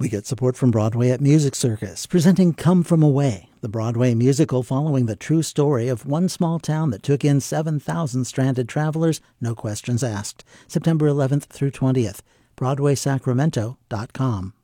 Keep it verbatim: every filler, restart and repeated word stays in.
We get support from Broadway at Music Circus, presenting Come From Away, the Broadway musical following the true story of one small town that took in seven thousand stranded travelers, no questions asked. September eleventh through twentieth, broadway sacramento dot com.